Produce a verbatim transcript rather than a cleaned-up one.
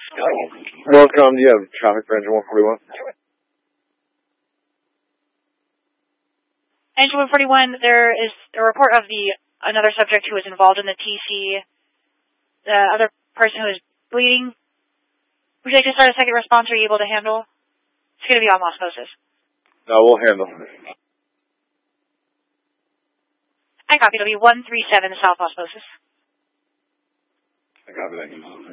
Welcome. Do you have traffic for engine one forty-one? Engine one forty-one, there is a report of the another subject who was involved in the T C. The other person who is bleeding. Would you like to start a second response? Are you able to handle? It's going to be on osmosis. No, we'll handle. I copy. It'll be one three seven South Osmosis. I copy that.